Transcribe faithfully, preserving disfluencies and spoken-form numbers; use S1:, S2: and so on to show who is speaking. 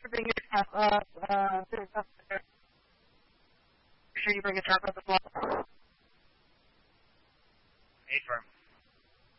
S1: to bring your stuff up. Uh, make sure you bring a truck up as well.